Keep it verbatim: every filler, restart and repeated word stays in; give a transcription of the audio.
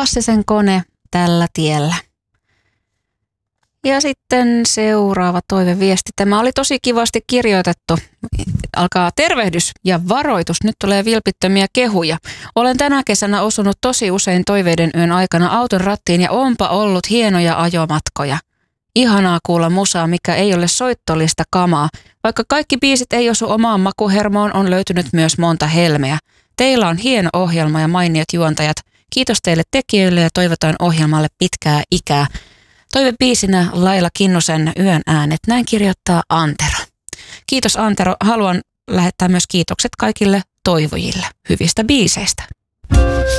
Klassisen kone tällä tiellä. Ja sitten seuraava toiveviesti. Tämä oli tosi kivasti kirjoitettu. Alkaa tervehdys ja varoitus. Nyt tulee vilpittömiä kehuja. Olen tänä kesänä osunut tosi usein toiveiden yön aikana auton rattiin ja onpa ollut hienoja ajomatkoja. Ihanaa kuulla musaa, mikä ei ole soittolista kamaa. Vaikka kaikki biisit ei osu omaan makuhermoon, on löytynyt myös monta helmeä. Teillä on hieno ohjelma ja mainiot juontajat. Kiitos teille tekijöille ja toivotaan ohjelmalle pitkää ikää. Toivebiisinä Laila Kinnusen Yön äänet. Näin kirjoittaa Antero. Kiitos Antero. Haluan lähettää myös kiitokset kaikille toivojille hyvistä biiseistä.